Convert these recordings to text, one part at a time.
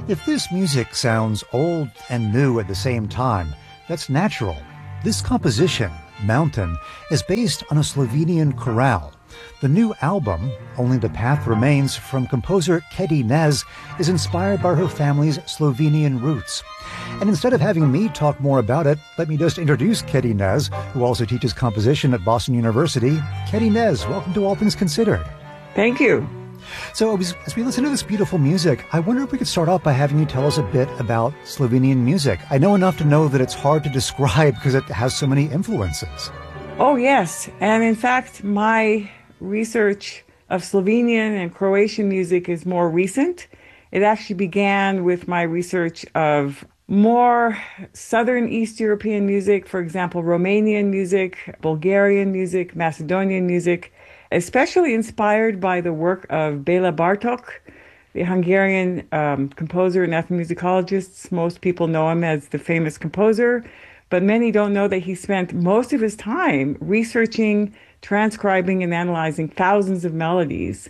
If this music sounds old and new at the same time, that's natural. This composition, Mountain, is based on a Slovenian chorale. The new album, Only the Path Remains, from composer Keti Nez, is inspired by her family's Slovenian roots. And instead of having me talk more about it, let me just introduce Keti Nez, who also teaches composition at Boston University. Keti Nez, welcome to All Things Considered. Thank you. So as we listen to this beautiful music, I wonder if we could start off by having you tell us a bit about Slovenian music. I know enough to know that it's hard to describe because it has so many influences. Oh, yes. And in fact, my research of Slovenian and Croatian music is more recent. It actually began with my research of more Southern East European music, for example, Romanian music, Bulgarian music, Macedonian music, especially inspired by the work of Béla Bartók, the Hungarian composer and ethnomusicologist. Most people know him as the famous composer, but many don't know that he spent most of his time researching, transcribing, and analyzing thousands of melodies.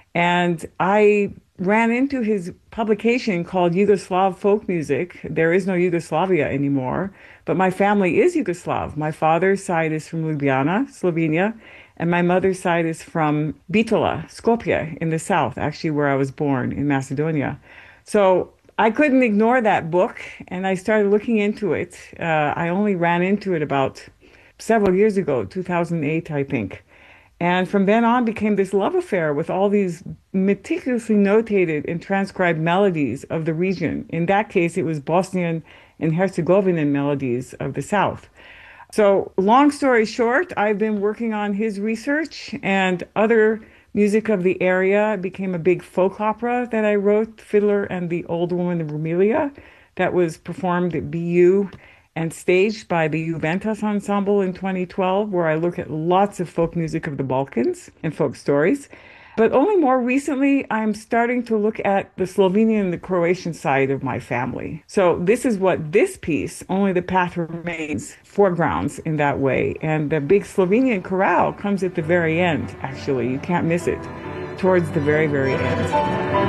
And I ran into his publication called Yugoslav Folk Music. There is no Yugoslavia anymore, but my family is Yugoslav. My father's side is from Ljubljana, Slovenia, and my mother's side is from Bitola, Skopje, in the south, actually where I was born, in Macedonia. So I couldn't ignore that book, and I started looking into it. I only ran into it about several years ago, 2008, I think. And from then on became this love affair with all these meticulously notated and transcribed melodies of the region. In that case, it was Bosnian and Herzegovinian melodies of the south. So long story short, I've been working on his research and other music of the area. It became a big folk opera that I wrote, Fiddler and the Old Woman of Rumelia, that was performed at BU and staged by the Juventus Ensemble in 2012, where I look at lots of folk music of the Balkans and folk stories. But only more recently, I'm starting to look at the Slovenian and the Croatian side of my family. So this is what this piece, Only the Path Remains, foregrounds in that way. And the big Slovenian chorale comes at the very end, actually. You can't miss it, towards the very, very end.